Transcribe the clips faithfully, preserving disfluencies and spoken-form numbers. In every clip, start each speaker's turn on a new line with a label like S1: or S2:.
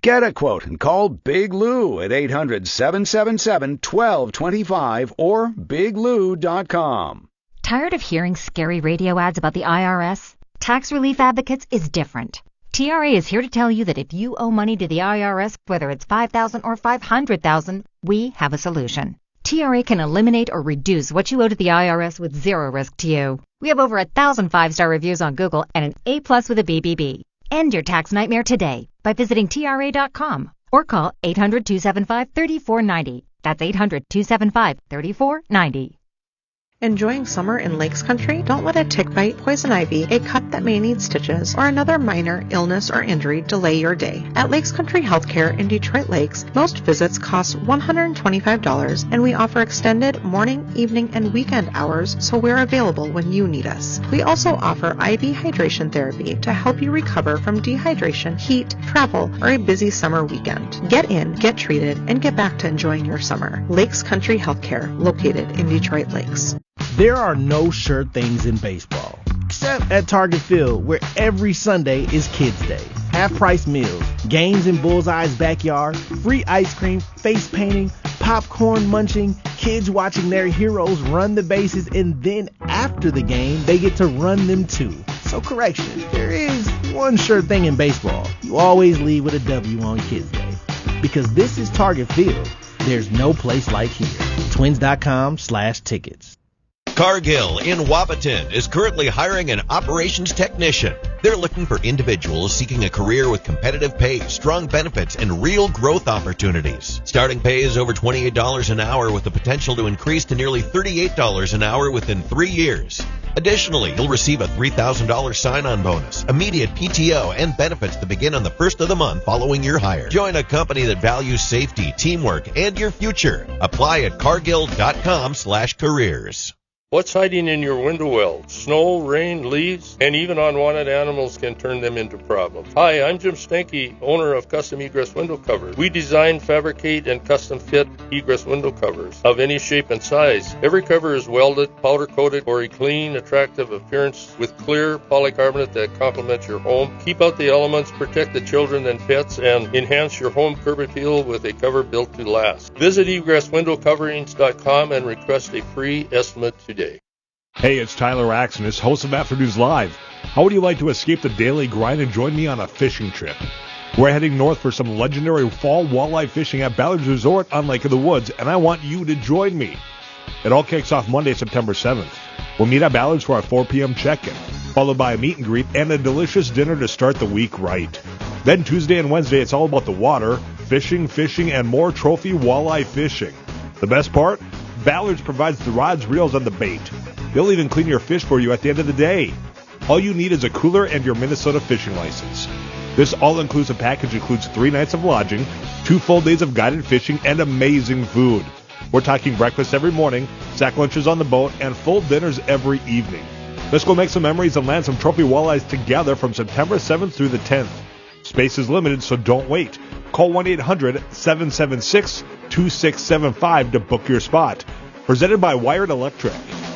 S1: Get a quote and call Big Lou at eight hundred, seven seven seven, one two two five or big lou dot com.
S2: Tired of hearing scary radio ads about the I R S? Tax Relief Advocates is different. T R A is here to tell you that if you owe money to the I R S, whether it's five thousand dollars or five hundred thousand dollars, we have a solution. T R A can eliminate or reduce what you owe to the I R S with zero risk to you. We have over a thousand five-star reviews on Google and an A plus with a B B B. End your tax nightmare today by visiting T R A dot com or call eight hundred, two seven five, three four nine zero. That's eight hundred, two seven five, three four nine zero.
S3: Enjoying summer in Lakes Country? Don't let a tick bite, poison ivy, a cut that may need stitches, or another minor illness or injury delay your day. At Lakes Country Healthcare in Detroit Lakes, most visits cost one hundred twenty-five dollars, and we offer extended morning, evening, and weekend hours, so we're available when you need us. We also offer I V hydration therapy to help you recover from dehydration, heat, travel, or a busy summer weekend. Get in, get treated, and get back to enjoying your summer. Lakes Country Healthcare, located in Detroit Lakes.
S4: There are no sure things in baseball, except at Target Field, where every Sunday is Kids Day. Half-price meals, games in Bullseye's backyard, free ice cream, face painting, popcorn munching, kids watching their heroes run the bases, and then after the game, they get to run them too. So correction, there is one sure thing in baseball. You always leave with a W on Kids Day. Because this is Target Field, there's no place like here. Twins.com slash tickets.
S5: Cargill in Wapaton is currently hiring an operations technician. They're looking for individuals seeking a career with competitive pay, strong benefits, and real growth opportunities. Starting pay is over twenty-eight dollars an hour with the potential to increase to nearly thirty-eight dollars an hour within three years. Additionally, you'll receive a three thousand dollars sign-on bonus, immediate P T O, and benefits to begin on the first of the month following your hire. Join a company that values safety, teamwork, and your future. Apply at cargill.com slash careers.
S6: What's hiding in your window well? Snow, rain, leaves, and even unwanted animals can turn them into problems. Hi, I'm Jim Stanky, owner of Custom Egress Window Covers. We design, fabricate, and custom fit egress window covers of any shape and size. Every cover is welded, powder coated for a clean, attractive appearance with clear polycarbonate that complements your home. Keep out the elements, protect the children and pets, and enhance your home curb appeal with a cover built to last. Visit egress window coverings dot com and request a free estimate today.
S7: Hey, it's Tyler Axonis, host of Afternoons Live. How would you like to escape the daily grind and join me on a fishing trip? We're heading north for some legendary fall walleye fishing at Ballard's Resort on Lake of the Woods, and I want you to join me. It all kicks off Monday, September seventh. We'll meet at Ballard's for our four p.m. check-in, followed by a meet and greet and a delicious dinner to start the week right. Then Tuesday and Wednesday, it's all about the water, fishing, fishing, and more trophy walleye fishing. The best part? Ballard's provides the rods, reels, and the bait. They'll even clean your fish for you at the end of the day. All you need is a cooler and your Minnesota fishing license. This all-inclusive package includes three nights of lodging, two full days of guided fishing, and amazing food. We're talking breakfast every morning, sack lunches on the boat, and full dinners every evening. Let's go make some memories and land some trophy walleyes together from September seventh through the tenth. Space is limited, so don't wait. Call one eight hundred, seven seven six, two six seven five to book your spot. Presented by Wired Electric.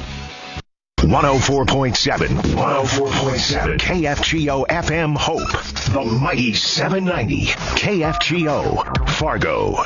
S8: one oh four point seven, one oh four point seven K F G O F M Hope, the mighty seven ninety K F G O Fargo.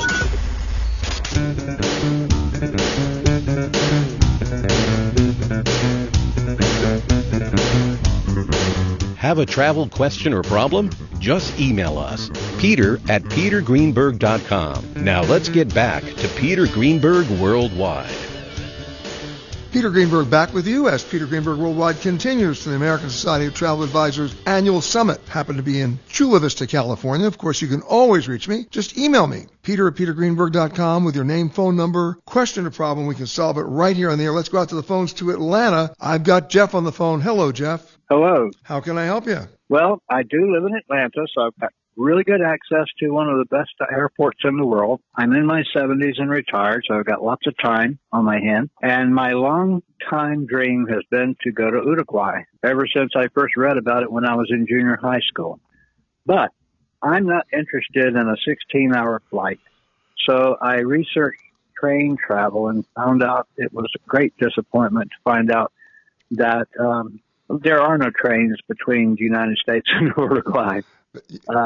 S9: Have a travel question or problem? Just email us, Peter at peter greenberg dot com. Now let's get back to Peter Greenberg Worldwide.
S10: Peter Greenberg back with you as Peter Greenberg Worldwide continues to the American Society of Travel Advisors annual summit. Happened to be in Chula Vista, California. Of course, you can always reach me. Just email me, Peter at peter greenberg dot com with your name, phone number, question or problem. We can solve it right here on the air. Let's go out to the phones to Atlanta. I've got Jeff on the phone. Hello, Jeff.
S11: Hello.
S10: How can I help you?
S11: Well, I do live in Atlanta, so I've got really good access to one of the best airports in the world. I'm in my seventies and retired, so I've got lots of time on my hand. And my long-time dream has been to go to Uruguay ever since I first read about it when I was in junior high school. But I'm not interested in a sixteen-hour flight. So I researched train travel and found out it was a great disappointment to find out that um, there are no trains between the United States and Uruguay. Uh,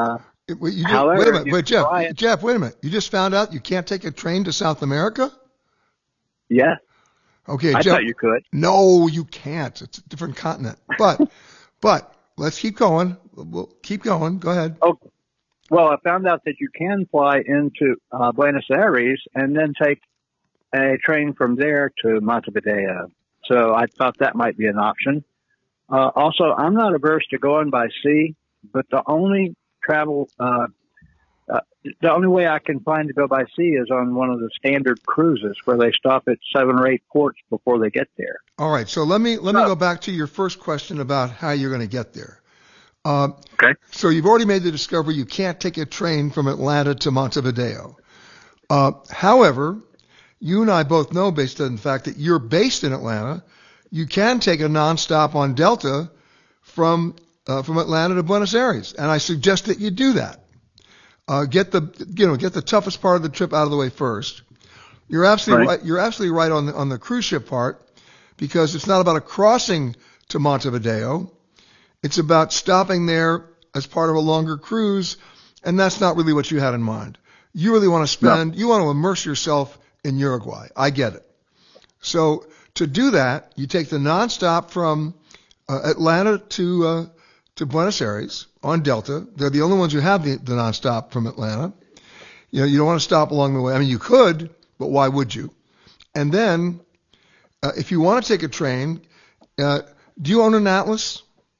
S10: Wait, you just,
S11: However,
S10: wait a minute.
S11: you
S10: Wait, Jeff.
S11: fly it-
S10: Jeff, wait a minute. You just found out you can't take a train to South America?
S11: Yeah.
S10: Okay,
S11: I
S10: Jeff.
S11: thought you could.
S10: No, you can't. It's a different continent. But, but let's keep going. We'll keep going. Go ahead.
S11: Oh, well, I found out that you can fly into uh, Buenos Aires and then take a train from there to Montevideo. So I thought that might be an option. Uh, also, I'm not averse to going by sea, but the only travel, uh, uh, the only way I can find to go by sea is on one of the standard cruises where they stop at seven or eight ports before they get there.
S10: All right. So let me let me go back to your first question about how you're going to get there. Uh,
S11: okay.
S10: So you've already made the discovery you can't take a train from Atlanta to Montevideo. Uh, however, you and I both know, based on the fact that you're based in Atlanta, you can take a nonstop on Delta from uh, from Atlanta to Buenos Aires, and I suggest that you do that. Uh, get the you know get the toughest part of the trip out of the way first. You're absolutely right. right you're absolutely right on the on the cruise ship part, because it's not about a crossing to Montevideo. It's about stopping there as part of a longer cruise, and that's not really what you had in mind. You really want to spend no. you want to immerse yourself in Uruguay. I get it. So to do that, you take the nonstop from uh, Atlanta to uh, to Buenos Aires on Delta. They're the only ones who have the, the nonstop from Atlanta. You know, you don't want to stop along the way. I mean, you could, but why would you? And then, uh, if you want to take a train, uh, do you own an Atlas?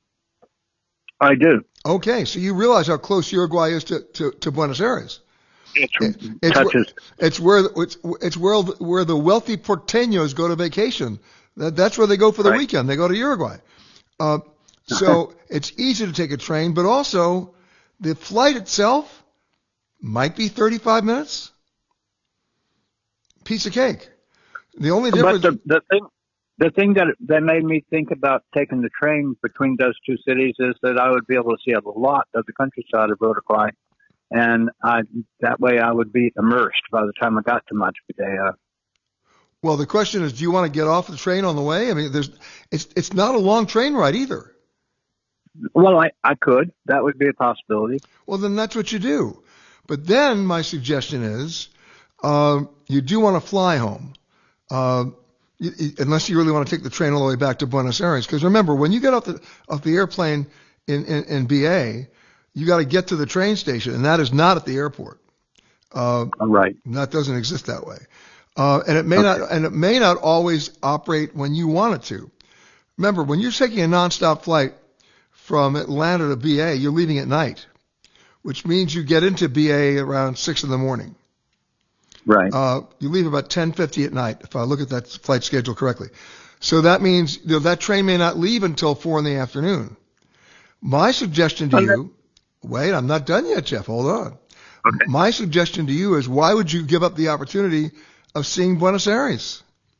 S11: I do.
S10: Okay, so you realize how close Uruguay is to, to, to Buenos Aires.
S11: It's,
S10: it's
S11: touches.
S10: Where, it's where it's it's where where the wealthy porteños go to vacation. That, that's where they go for the
S11: right.
S10: weekend. They go to Uruguay. Uh, so it's easy to take a train, but also the flight itself might be thirty-five minutes. Piece of cake. The only difference.
S11: But the, the thing, the thing that that made me think about taking the train between those two cities is that I would be able to see a lot of the countryside of Uruguay. And I, that way I would be immersed by the time I got to Montevideo.
S10: Well, the question is, do you want to get off the train on the way? I mean, there's, it's, it's not a long train ride either.
S11: Well, I, I could. That would be a possibility.
S10: Well, then that's what you do. But then my suggestion is, uh, you do want to fly home, uh, you, unless you really want to take the train all the way back to Buenos Aires. Because remember, when you get off the, off the airplane in, in, in B A, you got to get to the train station, and that is not at the airport. Uh,
S11: right.
S10: That doesn't exist that way. Uh, and it may
S11: okay.
S10: not, and it may not always operate when you want it to. Remember, when you're taking a nonstop flight from Atlanta to B A, you're leaving at night, which means you get into B A around six in the morning.
S11: Right.
S10: Uh, you leave about ten fifty at night, if I look at that flight schedule correctly. So that means you know, that train may not leave until four in the afternoon. My suggestion to okay. you. Wait, I'm not done yet, Jeff. Hold on.
S11: Okay.
S10: My suggestion to you is, why would you give up the opportunity of seeing Buenos Aires?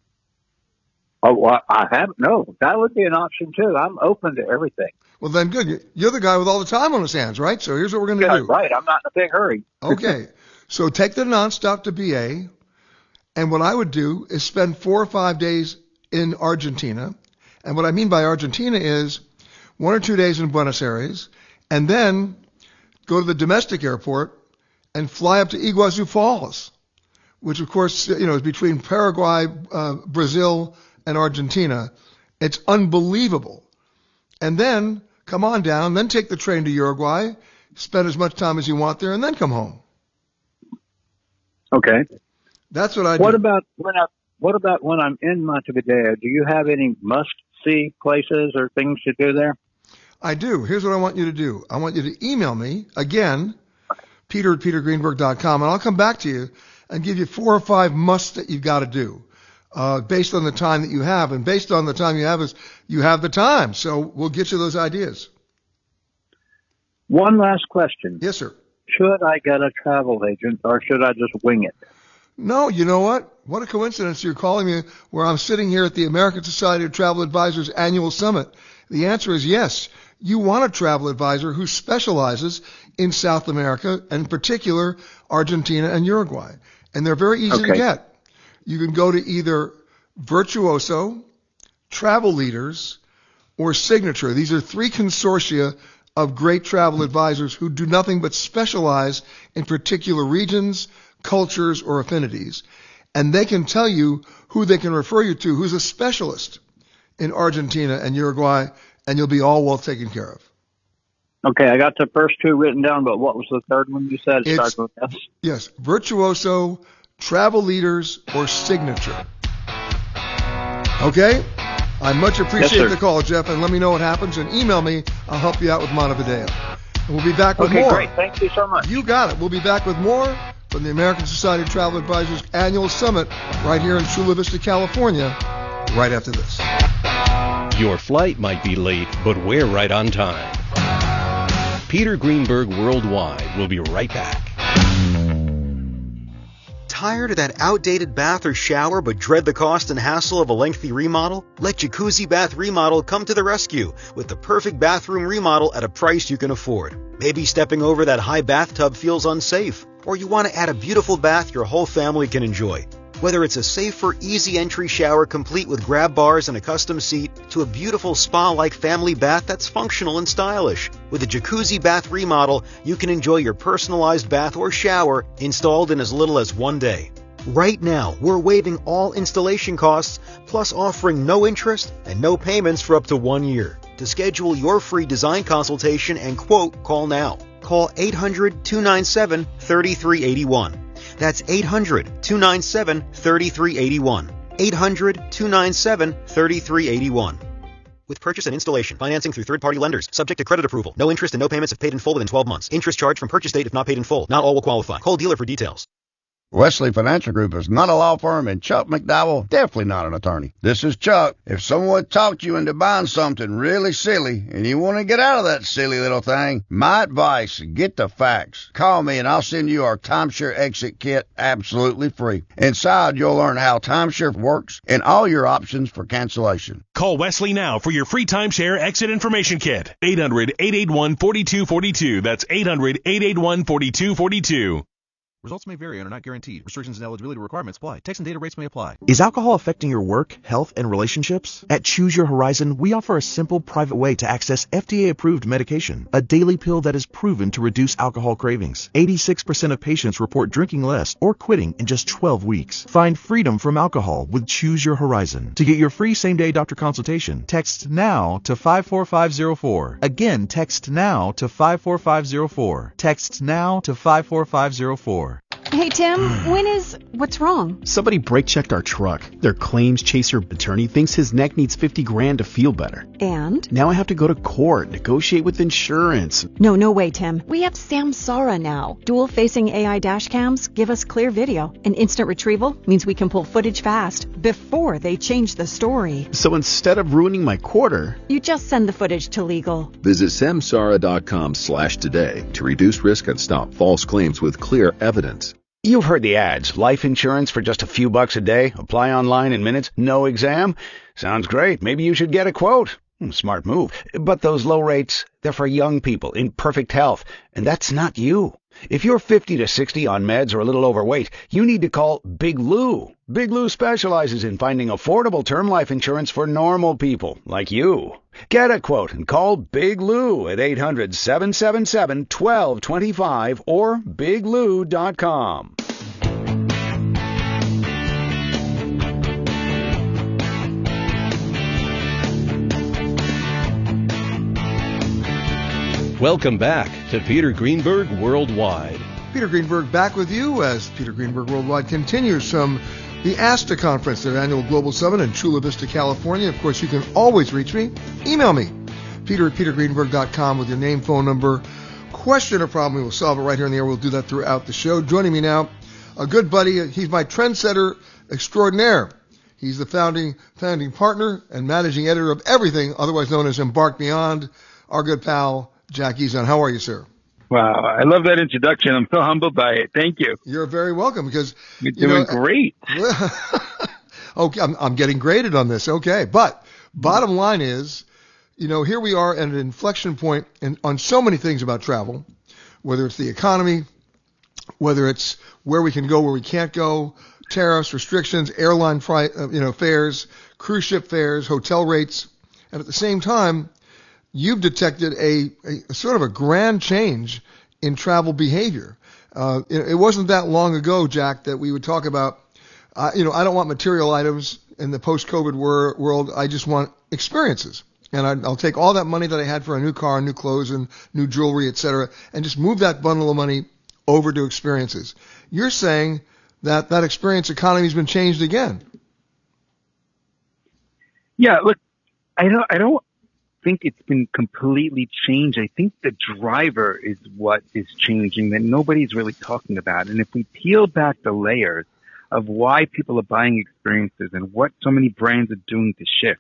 S11: Oh, well, I haven't. No, that would be an option too. I'm open to everything.
S10: Well, then good. You're the guy with all the time on his hands, right? So here's what we're going to
S11: yeah,
S10: do.
S11: Right. I'm not in a big hurry.
S10: Okay. So take the nonstop to B A, and what I would do is spend four or five days in Argentina. And what I mean by Argentina is one or two days in Buenos Aires, and then go to the domestic airport and fly up to Iguazu Falls, which of course, you know, is between Paraguay, uh, Brazil, and Argentina. It's unbelievable. And then come on down, then take the train to Uruguay, spend as much time as you want there, and then come home.
S11: Okay.
S10: That's what I
S11: What
S10: do.
S11: about when I, what about when I'm in Montevideo? Do you have any must-see places or things to do there?
S10: I do. Here's what I want you to do. I want you to email me, again, Peter at peter greenberg dot com, and I'll come back to you and give you four or five musts that you've got to do uh, based on the time that you have. And based on the time you have is you have the time. So we'll get you those ideas.
S11: One last question.
S10: Yes, sir.
S11: Should I get a travel agent or should I just wing it?
S10: No, you know what? What a coincidence you're calling me where I'm sitting here at the American Society of Travel Advisors annual summit. The answer is yes. You want a travel advisor who specializes in South America, and in particular Argentina and Uruguay. And they're very easy
S11: okay.
S10: to get. You can go to either Virtuoso, Travel Leaders, or Signature. These are three consortia of great travel advisors who do nothing but specialize in particular regions, cultures, or affinities. And they can tell you who they can refer you to, who's a specialist in Argentina and Uruguay, and you'll be all well taken care of.
S11: Okay, I got the first two written down, but what was the third one you said? It
S10: It's-
S11: starts with S.
S10: Yes, Virtuoso, Travel Leaders, or Signature. Okay? I much appreciate
S11: sir.
S10: the call, Jeff, and let me know what happens, and email me. I'll help you out with Montevideo. And we'll be back with
S11: Okay,
S10: more.
S11: great. Thank you so much.
S10: You got it. We'll be back with more from the American Society of Travel Advisors Annual Summit right here in Chula Vista, California, right after this.
S9: Your flight might be late, but we're right on time. Peter Greenberg Worldwide will be right back.
S12: Tired of that outdated bath or shower but dread the cost and hassle of a lengthy remodel? Let Jacuzzi Bath Remodel come to the rescue with the perfect bathroom remodel at a price you can afford. Maybe stepping over that high bathtub feels unsafe, or you want to add a beautiful bath your whole family can enjoy. Whether it's a safer, easy entry shower complete with grab bars and a custom seat, to a beautiful spa-like family bath that's functional and stylish. With a Jacuzzi Bath Remodel, you can enjoy your personalized bath or shower installed in as little as one day. Right now, we're waiving all installation costs, plus offering no interest and no payments for up to one year. To schedule your free design consultation and quote, call now. Call eight hundred, two nine seven, three three eight one. That's eight hundred, two nine seven, three three eight one. eight hundred, two nine seven, three three eight one. With purchase and installation, financing through third-party lenders, subject to credit approval. No interest and no payments if paid in full within twelve months. Interest charged from purchase date if not paid in full. Not all will qualify. Call dealer for details.
S13: Wesley Financial Group is not a law firm, and Chuck McDowell definitely not an attorney. This is Chuck. If someone talked you into buying something really silly and you want to get out of that silly little thing, my advice, get the facts. Call me and I'll send you our timeshare exit kit absolutely free. Inside, you'll learn how timeshare works and all your options for cancellation.
S14: Call Wesley now for your free timeshare exit information kit. eight hundred, eight eight one, four two four two. That's eight hundred, eight eight one, four two four two.
S15: Results may vary and are not guaranteed. Restrictions and eligibility requirements apply. Text and data rates may apply. Is alcohol affecting your work, health, and relationships? At Choose Your Horizon, we offer a simple, private way to access F D A-approved medication, a daily pill that is proven to reduce alcohol cravings. eighty-six percent of patients report drinking less or quitting in just twelve weeks. Find freedom from alcohol with Choose Your Horizon. To get your free same-day doctor consultation, text NOW to five four five zero four. Again, text NOW to five four five zero four. Text NOW to five four five zero four.
S16: Hey, Tim, when is... What's wrong?
S17: Somebody brake-checked our truck. Their claims chaser attorney thinks his neck needs fifty grand to feel better.
S16: And?
S17: Now I have to go to court, negotiate with insurance.
S16: No, no way, Tim. We have Samsara now. Dual-facing A I dash cams give us clear video. And instant retrieval means we can pull footage fast before they change the story.
S17: So instead of ruining my quarter...
S16: You just send the footage to legal.
S18: Visit samsara.com slash today to reduce risk and stop false claims with clear evidence.
S1: You've heard the ads. Life insurance for just a few bucks a day. Apply online in minutes. No exam. Sounds great. Maybe you should get a quote. Smart move. But those low rates, they're for young people in perfect health. And that's not you. If you're fifty to sixty on meds or a little overweight, you need to call Big Lou. Big Lou specializes in finding affordable term life insurance for normal people like you. Get a quote and call Big Lou at eight hundred, seven seven seven, one two two five or big lou dot com.
S9: Welcome back to Peter Greenberg Worldwide.
S10: Peter Greenberg back with you as Peter Greenberg Worldwide continues from the ASTA Conference, their annual global summit in Chula Vista, California. Of course, you can always reach me. Email me, peter at peter greenberg dot com with your name, phone number, question or problem. We will solve it right here in the air. We'll do that throughout the show. Joining me now, a good buddy. He's my trendsetter extraordinaire. He's the founding founding partner and managing editor of everything, otherwise known as Embark Beyond, our good pal, Jack Ezon. How are you, sir?
S19: Wow, I love that introduction. I'm so humbled by it. Thank you.
S10: You're very welcome because
S19: you're
S10: you
S19: doing
S10: know,
S19: great.
S10: Okay, I'm, I'm getting graded on this. Okay, but bottom line is, you know, here we are at an inflection point in, on so many things about travel, whether it's the economy, whether it's where we can go, where we can't go, tariffs, restrictions, airline fri- uh, you know, fares, cruise ship fares, hotel rates, and at the same time, you've detected a, a sort of a grand change in travel behavior. Uh, it, it wasn't that long ago, Jack, that we would talk about, uh, you know, I don't want material items in the post-COVID wor- world. I just want experiences. And I, I'll take all that money that I had for a new car, new clothes, and new jewelry, et cetera, and just move that bundle of money over to experiences. You're saying that that experience economy has been changed again.
S19: Yeah, look, I don't, I don't think it's been completely changed. I think the driver is what is changing that nobody's really talking about. And if we peel back the layers of why people are buying experiences and what so many brands are doing to shift,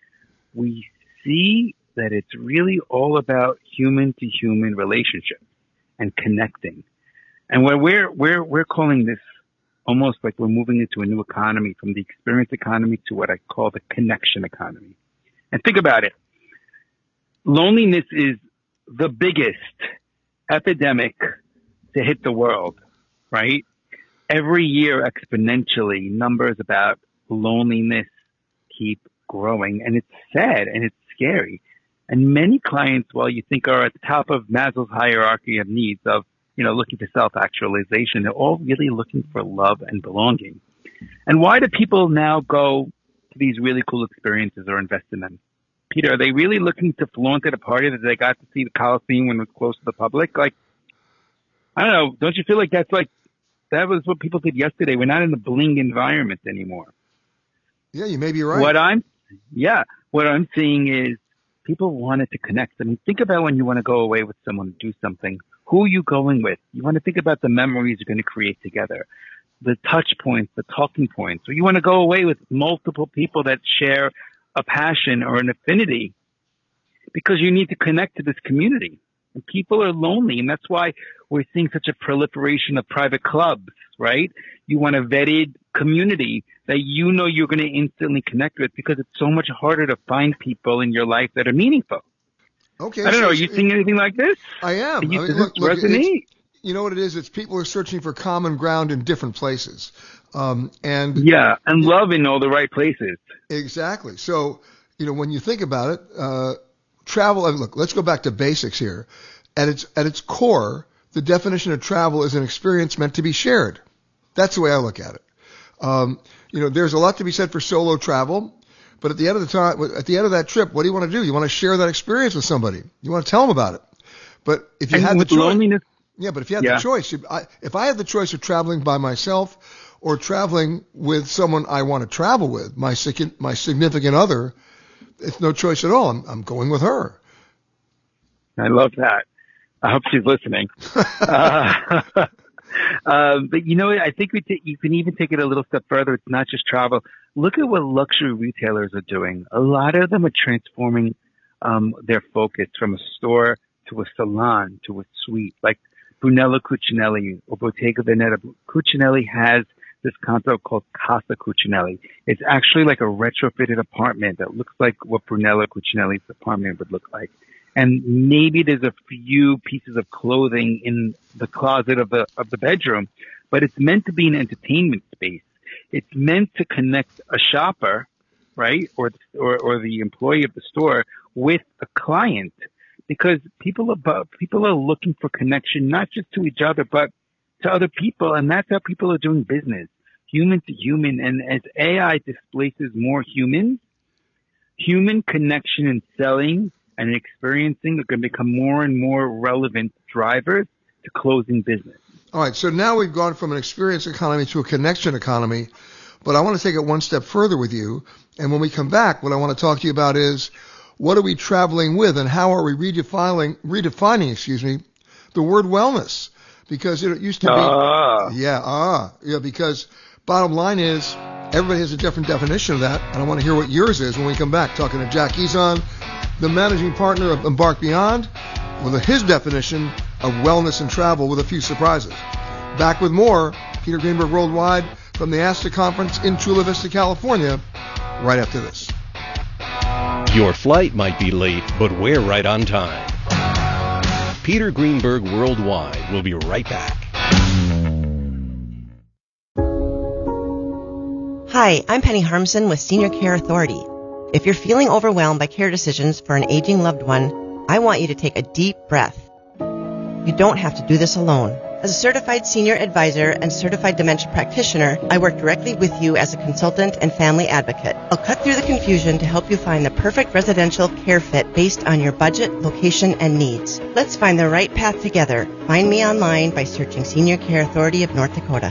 S19: we see that it's really all about human to human relationships and connecting. And what we're, we're, we're calling this almost like we're moving into a new economy, from the experience economy to what I call the connection economy. And think about it. Loneliness is the biggest epidemic to hit the world, right? Every year exponentially, numbers about loneliness keep growing, and it's sad and it's scary. And many clients, while you think are at the top of Maslow's hierarchy of needs of, you know, looking for self-actualization, they're all really looking for love and belonging. And why do people now go to these really cool experiences or invest in them? Peter, are they really looking to flaunt at a party that they got to see the Coliseum when it was close to the public? Like, I don't know. Don't you feel like that's like, that was what people did yesterday? We're not in the bling environment anymore.
S10: Yeah, you may be right.
S19: What I'm, yeah, what I'm seeing is people wanted to connect. I mean, think about when you want to go away with someone to do something. Who are you going with? You want to think about the memories you're going to create together, the touch points, the talking points. Or you want to go away with multiple people that share a passion or an affinity, because you need to connect to this community. And people are lonely, and that's why we're seeing such a proliferation of private clubs, right? You want a vetted community that you know you're going to instantly connect with, because it's so much harder to find people in your life that are meaningful.
S10: Okay.
S19: I don't
S10: so
S19: know. Are you seeing anything like this?
S10: I am.
S19: You,
S10: I mean,
S19: does
S10: look,
S19: it
S10: look,
S19: resonate?
S10: You know what it is? It's people are searching for common ground in different places. Um, and
S19: yeah, and love in all the right places.
S10: Exactly. So, you know, when you think about it, uh, travel, I mean, look, let's go back to basics here. At its, at its core, the definition of travel is an experience meant to be shared. That's the way I look at it. Um, you know, there's a lot to be said for solo travel, but at the end of the time, at the end of that trip, what do you want to do? You want to share that experience with somebody. You want to tell them about it. But if you
S19: and
S10: had
S19: with
S10: the choice,
S19: loneliness,
S10: yeah, but if you had
S19: yeah.
S10: the choice, if I, if I had the choice of traveling by myself or traveling with someone I want to travel with, my my significant other, it's no choice at all. I'm, I'm going with her.
S19: I love that. I hope she's listening. uh, uh, but you know, I think we t- you can even take it a little step further. It's not just travel. Look at what luxury retailers are doing. A lot of them are transforming um, their focus from a store to a salon to a suite. Like Brunello Cucinelli or Bottega Veneta. Cucinelli has this concept called Casa Cucinelli. It's actually like a retrofitted apartment that looks like what Brunello Cucinelli's apartment would look like. And maybe there's a few pieces of clothing in the closet of the of the bedroom, but it's meant to be an entertainment space. It's meant to connect a shopper, right, or or, or the employee of the store with a client, because people are people are looking for connection, not just to each other, but to other people, and that's how people are doing business, human to human. And as A I displaces more humans, human connection and selling and experiencing are going to become more and more relevant drivers to closing business.
S10: All right, so now we've gone from an experience economy to a connection economy, but I want to take it one step further with you. And when we come back, what I want to talk to you about is what are we traveling with, and how are we redefining, redefining, excuse me, the word wellness? Because it used to be,
S19: ah.
S10: yeah, ah, yeah, because bottom line is everybody has a different definition of that, and I want to hear what yours is when we come back, talking to Jack Ezon, the managing partner of Embark Beyond, with his definition of wellness and travel with a few surprises. Back with more Peter Greenberg Worldwide from the ASTA Conference in Chula Vista, California, right after this.
S9: Your flight might be late, but we're right on time. Peter Greenberg Worldwide will be right back.
S20: Hi, I'm Penny Harmson with Senior Care Authority. If you're feeling overwhelmed by care decisions for an aging loved one, I want you to take a deep breath. You don't have to do this alone. As a certified senior advisor and certified dementia practitioner, I work directly with you as a consultant and family advocate. I'll cut through the confusion to help you find the perfect residential care fit based on your budget, location, and needs. Let's find the right path together. Find me online by searching Senior Care Authority of North Dakota.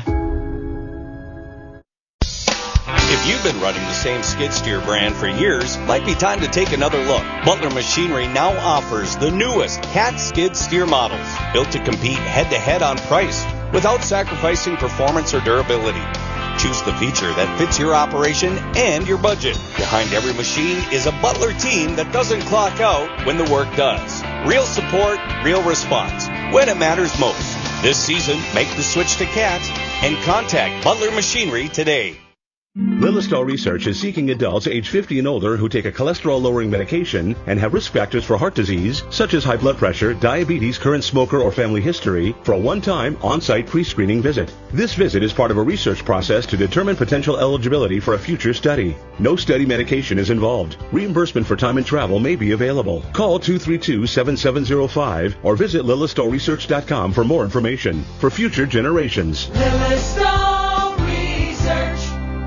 S21: If you've been running the same skid steer brand for years, might be time to take another look. Butler Machinery now offers the newest Cat skid steer models, built to compete head-to-head on price without sacrificing performance or durability. Choose the feature that fits your operation and your budget. Behind every machine is a Butler team that doesn't clock out when the work does. Real support, real response, when it matters most. This season, make the switch to Cat and contact Butler Machinery today.
S22: Lillistal Research is seeking adults age fifty and older who take a cholesterol-lowering medication and have risk factors for heart disease, such as high blood pressure, diabetes, current smoker, or family history, for a one-time on-site pre-screening visit. This visit is part of a research process to determine potential eligibility for a future study. No study medication is involved. Reimbursement for time and travel may be available. Call two three two, seven seven zero five or visit lillistal research dot com for more information. For future generations.
S23: Lillistal Research.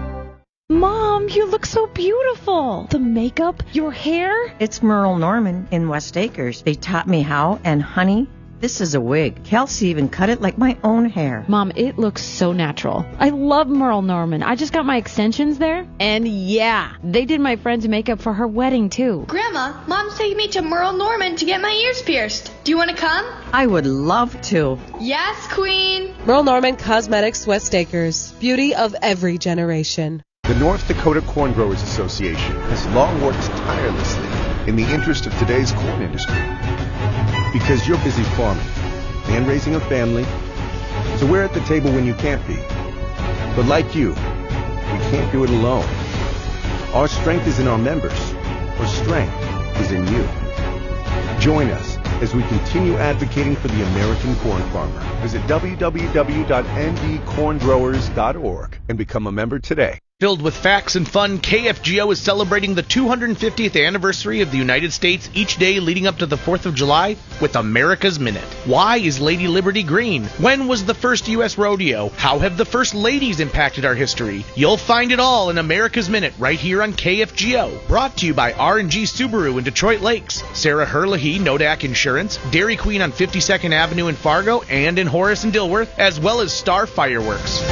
S24: Mom, you look so beautiful. The makeup, your hair.
S25: It's Merle Norman in West Acres. They taught me how, and honey, this is a wig. Kelsey even cut it like my own hair.
S24: Mom, it looks so natural. I love Merle Norman. I just got my extensions there. And yeah, they did my friend's makeup for her wedding too.
S26: Grandma, Mom's taking me to Merle Norman to get my ears pierced. Do you want to come?
S25: I would love to.
S26: Yes, Queen.
S27: Merle Norman Cosmetics, West Acres. Beauty of every generation.
S28: The North Dakota Corn Growers Association has long worked tirelessly in the interest of today's corn industry. Because you're busy farming and raising a family, so we're at the table when you can't be. But like you, we can't do it alone. Our strength is in our members. Our strength is in you. Join us as we continue advocating for the American corn farmer. Visit w w w dot n d corn growers dot org and become a member today.
S29: Filled with facts and fun, K F G O is celebrating the two hundred fiftieth anniversary of the United States each day leading up to the fourth of July with America's Minute. Why is Lady Liberty green? When was the first U S rodeo? How have the first ladies impacted our history? You'll find it all in America's Minute right here on K F G O. Brought to you by R and G Subaru in Detroit Lakes, Sarah Herlihy, Nodak Insurance, Dairy Queen on fifty-second Avenue in Fargo and in Horace and Dilworth, as well as Star Fireworks.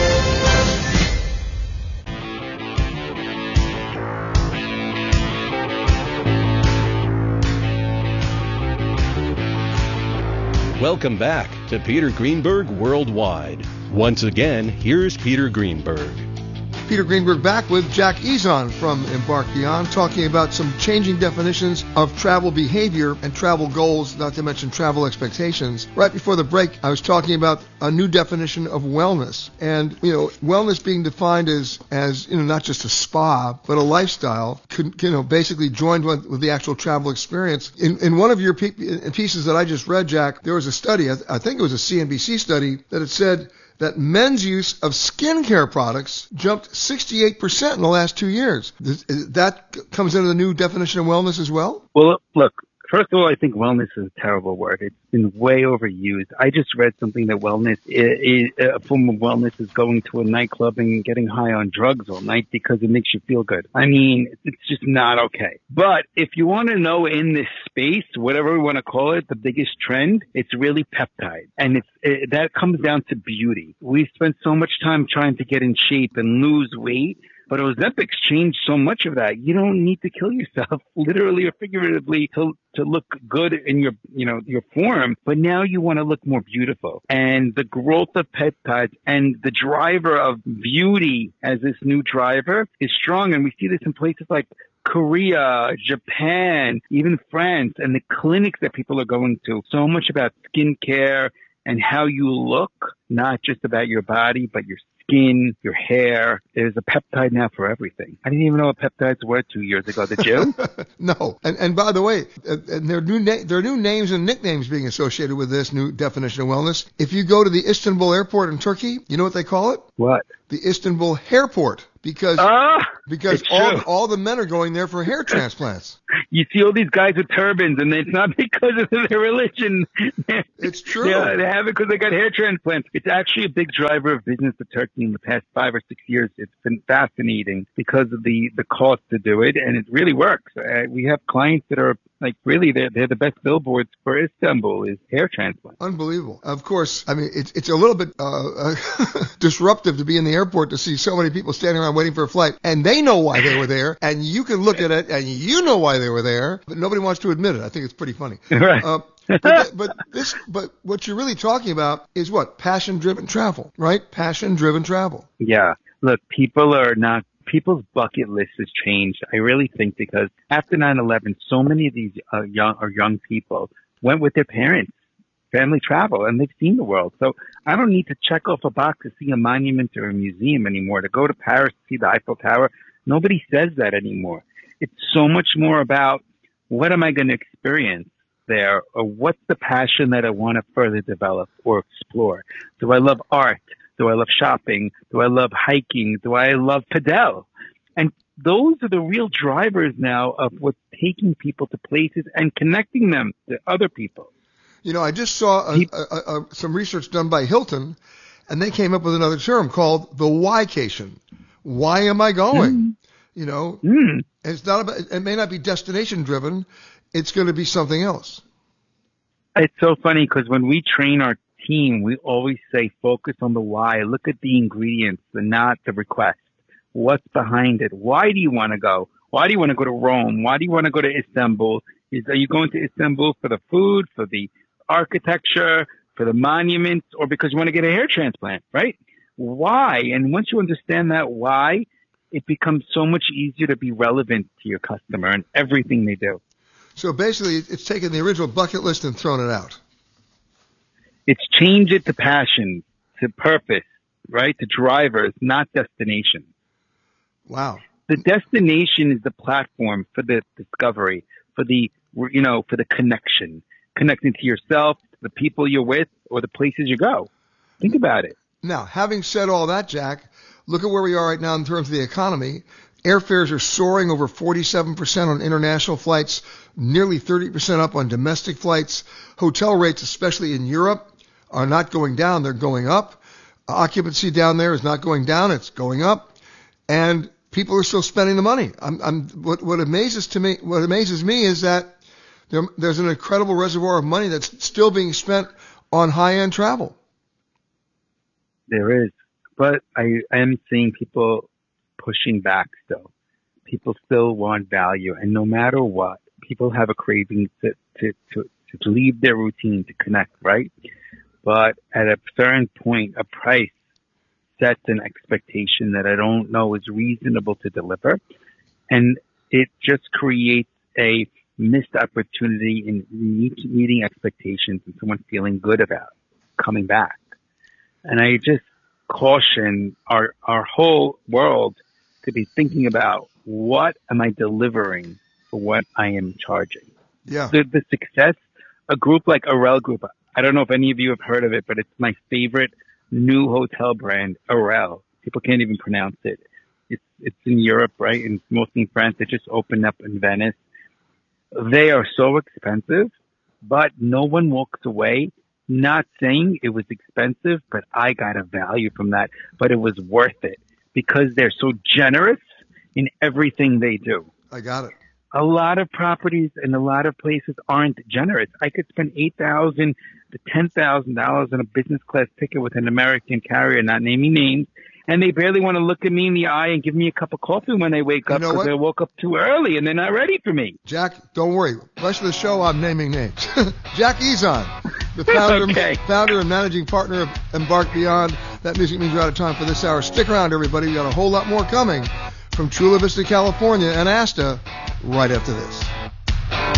S9: Welcome back to Peter Greenberg Worldwide. Once again, here's Peter Greenberg.
S10: Peter Greenberg back with Jack Ezon from Embark Beyond, talking about some changing definitions of travel behavior and travel goals, not to mention travel expectations. Right before the break, I was talking about a new definition of wellness. And, you know, wellness being defined as, as you know, not just a spa, but a lifestyle, you know, basically joined with, with the actual travel experience. In, in one of your pe- pieces that I just read, Jack, there was a study, I, th- I think it was a C N B C study, that it said that men's use of skincare products jumped sixty-eight percent in the last two years. That comes into the new definition of wellness as well?
S19: Well, look, first of all, I think wellness is a terrible word. It's been way overused. I just read something that wellness is, is a form of wellness is going to a nightclub and getting high on drugs all night because it makes you feel good. I mean, it's just not okay. But if you want to know in this space, whatever we want to call it, the biggest trend, it's really peptide. And it's it, that comes down to beauty. We spend so much time trying to get in shape and lose weight. But Ozempic changed so much of that. You don't need to kill yourself, literally or figuratively, to to look good in your, you know, your form. But now you want to look more beautiful. And the growth of peptides and the driver of beauty as this new driver is strong. And we see this in places like Korea, Japan, even France, and the clinics that people are going to. So much about skincare and how you look not just about your body, but your skin, your hair. There's a peptide now for everything. I didn't even know what peptides were two years ago. Did you?
S10: No. And and by the way, uh, and there are new na- there are new names and nicknames being associated with this new definition of wellness. If you go to the Istanbul airport in Turkey, you know what they call it?
S19: What?
S10: The Istanbul Hairport. Because
S19: ah,
S10: because all all the men are going there for hair transplants.
S19: You see all these guys with turbans, and it's not because of their religion.
S10: It's true.
S19: Yeah, they have it because they got hair transplants. It's actually a big driver of business for Turkey in the past five or six years. It's been fascinating because of the, the cost to do it, and it really works. Uh, we have clients that are like, really, they're, they're the best billboards for Istanbul is hair transplant.
S10: Unbelievable. Of course, I mean, it's it's a little bit uh, uh, disruptive to be in the airport to see so many people standing around waiting for a flight, and they know why they were there, and you can look at it, and you know why they were there, but nobody wants to admit it. I think it's pretty funny.
S19: Right.
S10: Uh, but, that, but this, but what you're really talking about is what? Passion-driven travel, right? Passion-driven travel.
S19: Yeah. Look, people are not. People's bucket list has changed. I really think because after nine eleven, so many of these uh, young or young people went with their parents, family travel, and they've seen the world. So I don't need to check off a box to see a monument or a museum anymore, to go to Paris to see the Eiffel Tower. Nobody says that anymore. It's so much more about what am I going to experience there, or what's the passion that I want to further develop or explore. Do I love art? Do I love shopping? Do I love hiking? Do I love padel? And those are the real drivers now of what's taking people to places and connecting them to other people.
S10: You know, I just saw a, a, a, some research done by Hilton, and they came up with another term called the whycation. Why am I going? Mm. You know,
S19: mm.
S10: it's not about, it may not be destination driven. It's going to be something else.
S19: It's so funny because when we train our team, we always say focus on the why. Look at the ingredients and not the request. What's behind it? Why do you want to go? Why do you want to go to Rome? Why do you want to go to Istanbul? Is, are you going to Istanbul for the food, for the architecture, for the monuments, or because you want to get a hair transplant, right? Why? And once you understand that why, it becomes so much easier to be relevant to your customer and everything they do.
S10: So basically, it's taken the original bucket list and thrown it out.
S19: It's changed it to passion, to purpose, right? To drivers, not destination.
S10: Wow.
S19: The destination is the platform for the discovery, for the, you know, for the connection, connecting to yourself, to the people you're with, or the places you go. Think about it.
S10: Now, having said all that, Jack, look at where we are right now in terms of the economy. Airfares are soaring over forty-seven percent on international flights, nearly thirty percent up on domestic flights. Hotel rates, especially in Europe, are not going down, they're going up. Occupancy down there is not going down, it's going up. And people are still spending the money. I'm, I'm, what, what amazes to me, what amazes me is that there, there's an incredible reservoir of money that's still being spent on high-end travel.
S19: There is, but I, I am seeing people pushing back still. People still want value, and no matter what, people have a craving to, to, to, to leave their routine to connect, right? But at a certain point, a price sets an expectation that I don't know is reasonable to deliver. And it just creates a missed opportunity in meet, meeting expectations and someone feeling good about coming back. And I just caution our, our whole world to be thinking about what am I delivering for what I am charging.
S10: Yeah.
S19: The, the success, a group like Arel Group, I don't know if any of you have heard of it, but it's my favorite new hotel brand, Arel. People can't even pronounce it. It's it's in Europe, right? And mostly in France. They just opened up in Venice. They are so expensive, but no one walks away not saying it was expensive, but I got a value from that. But it was worth it because they're so generous in everything they do.
S10: I got it.
S19: A lot of properties and a lot of places aren't generous. I could spend eight thousand to ten thousand dollars on a business class ticket with an American carrier, not naming names, and they barely want to look at me in the eye and give me a cup of coffee when they wake up because they woke up too early and they're not ready for me.
S10: Jack, don't worry. The rest of the show, I'm naming names. Jack Ezon, the founder,
S19: okay.
S10: founder and managing partner of Embark Beyond. That music means we're out of time for this hour. Stick around, everybody. We got a whole lot more coming from Chula Vista, California, and Asta right after this.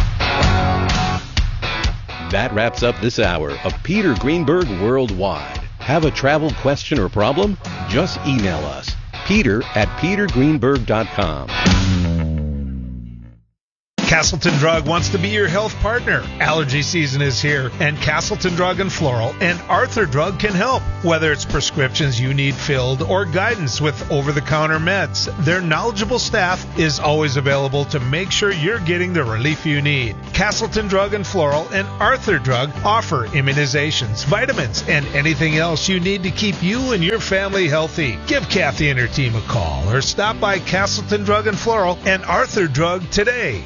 S9: That wraps up this hour of Peter Greenberg Worldwide. Have a travel question or problem? Just email us, Peter at peter greenberg dot com.
S2: Castleton Drug wants to be your health partner. Allergy season is here, and Castleton Drug and Floral and Arthur Drug can help. Whether it's prescriptions you need filled or guidance with over-the-counter meds, their knowledgeable staff is always available to make sure you're getting the relief you need. Castleton Drug and Floral and Arthur Drug offer immunizations, vitamins, and anything else you need to keep you and your family healthy. Give Kathy and her team a call or stop by Castleton Drug and Floral and Arthur Drug today.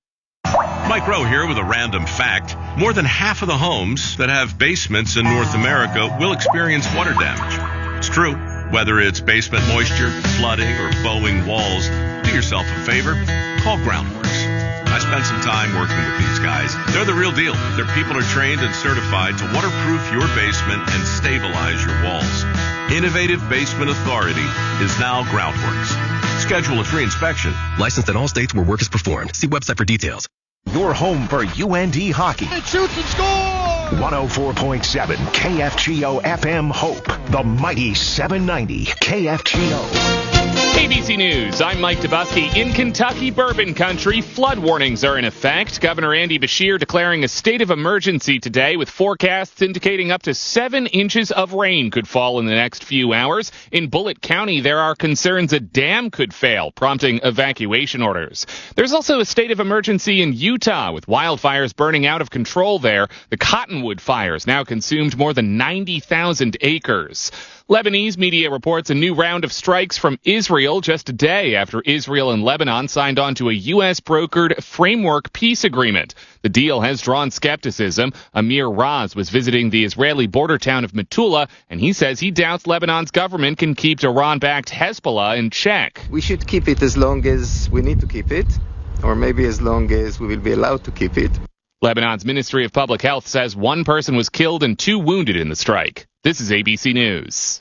S3: Mike Rowe here with a random fact. More than half of the homes that have basements in North America will experience water damage. It's true. Whether it's basement moisture, flooding, or bowing walls, do yourself a favor. Call Groundworks. I spent some time working with these guys. They're the real deal. Their people are trained and certified to waterproof your basement and stabilize your walls. Innovative Basement Authority is now Groundworks. Schedule a free inspection.
S4: Licensed in all states where work is performed. See website for details.
S5: Your home for U N D hockey.
S23: It shoots and scores!
S5: one oh four point seven K F G O F M Hope. The mighty seven ninety K F G O.
S6: A B C News, I'm Mike Dubusky. In Kentucky Bourbon Country, flood warnings are in effect. Governor Andy Beshear declaring a state of emergency today with forecasts indicating up to seven inches of rain could fall in the next few hours. In Bullitt County, there are concerns a dam could fail, prompting evacuation orders. There's also a state of emergency in Utah with wildfires burning out of control there. The Cottonwood fires now consumed more than ninety thousand acres. Lebanese media reports a new round of strikes from Israel just a day after Israel and Lebanon signed on to a U S brokered framework peace agreement. The deal has drawn skepticism. Amir Raz was visiting the Israeli border town of Metula, and he says he doubts Lebanon's government can keep Iran-backed Hezbollah in check.
S7: We should keep it as long as we need to keep it, or maybe as long as we will be allowed to keep it.
S6: Lebanon's Ministry of Public Health says one person was killed and two wounded in the strike. This is A B C News.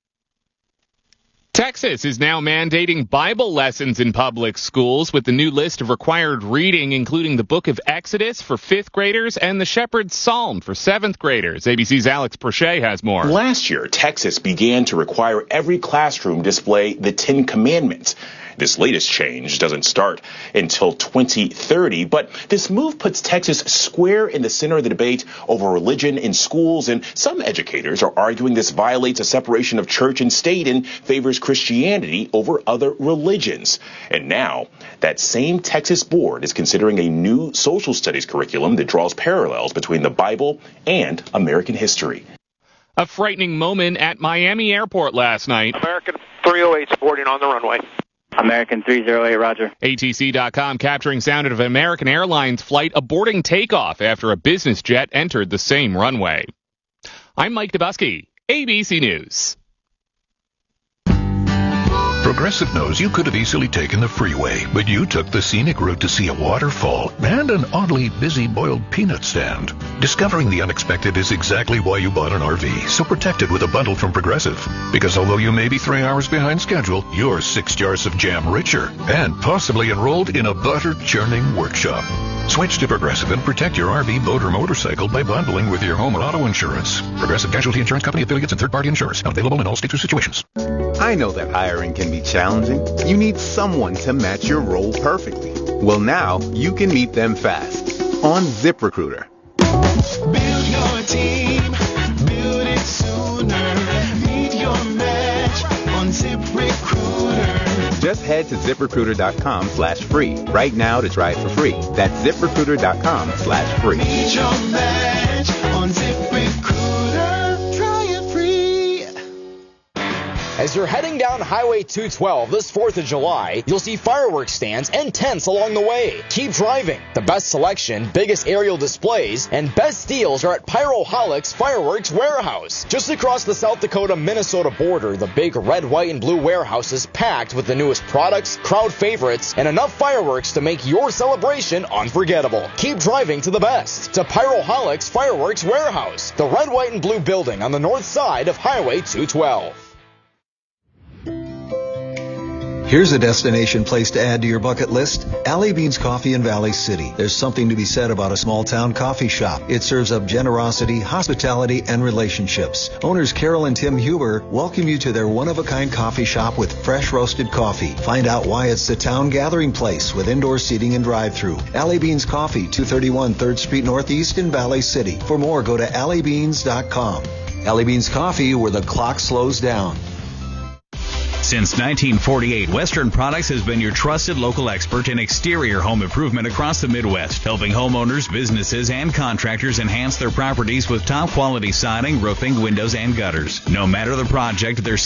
S6: Texas is now mandating Bible lessons in public schools with the new list of required reading, including the Book of Exodus for fifth graders and the Shepherd's Psalm for seventh graders. A B C's Alex Prochet has more.
S8: Last year, Texas began to require every classroom display the Ten Commandments. This latest change doesn't start until twenty thirty, but this move puts Texas square in the center of the debate over religion in schools, and some educators are arguing this violates a separation of church and state and favors Christianity over other religions. And now, that same Texas board is considering a new social studies curriculum that draws parallels between the Bible and American history.
S6: A frightening moment at Miami Airport last night.
S11: American three oh eight boarding on the runway.
S12: American three oh eight, roger.
S6: A T C dot com capturing sound of an American Airlines flight aborting takeoff after a business jet entered the same runway. I'm Mike Dubusky, A B C News.
S30: Progressive knows you could have easily taken the freeway, but you took the scenic route to see a waterfall and an oddly busy boiled peanut stand. Discovering the unexpected is exactly why you bought an R V, so protect it with a bundle from Progressive. Because although you may be three hours behind schedule, you're six jars of jam richer and possibly enrolled in a butter-churning workshop. Switch to Progressive and protect your R V, boat, or motorcycle by bundling with your home or auto insurance. Progressive Casualty Insurance Company affiliates and third-party insurers. Not available in all states or situations.
S31: I know that hiring can be challenging. You need someone to match your role perfectly. Well, now you can meet them fast on ZipRecruiter.
S23: Build your team, build it sooner. Meet your match on ZipRecruiter.
S31: Just head to ZipRecruiter.com slash free right now to try it for free. That's ZipRecruiter.com slash free.
S23: Meet your match on ZipRecruiter. Try it free.
S32: As you're heading down Highway two twelve this fourth of July, you'll see fireworks stands and tents along the way. Keep driving. The best selection, biggest aerial displays, and best deals are at Pyroholics Fireworks Warehouse. Just across the South Dakota-Minnesota border, the big red, white, and blue warehouse is packed with the newest products, crowd favorites, and enough fireworks to make your celebration unforgettable. Keep driving to the best. To Pyroholics Fireworks Warehouse, the red, white, and blue building on the north side of Highway two twelve.
S1: Here's a destination place to add to your bucket list. Alley Beans Coffee in Valley City. There's something to be said about a small town coffee shop. It serves up generosity, hospitality, and relationships. Owners Carol and Tim Huber welcome you to their one-of-a-kind coffee shop with fresh roasted coffee. Find out why it's the town gathering place with indoor seating and drive-thru. Alley Beans Coffee, two thirty-one third Street Northeast in Valley City. For more, go to alley beans dot com. Alley Beans Coffee, where the clock slows down.
S13: Since nineteen forty-eight, Western Products has been your trusted local expert in exterior home improvement across the Midwest, helping homeowners, businesses, and contractors enhance their properties with top quality siding, roofing, windows, and gutters. No matter the project, their